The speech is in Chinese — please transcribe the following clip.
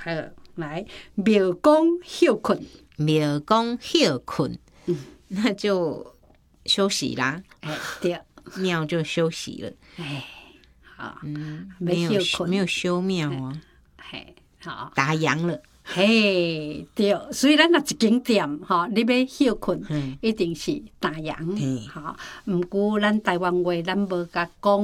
来庙公休困， 庙公休困，那就休息啦。 对， 庙就休息了。 好， 没有休庙啊， 好， 打烊了。 嘿，对，所以咱若一间店吼，你要休困，一定是打烊。好，毋过咱台湾话咱无甲讲。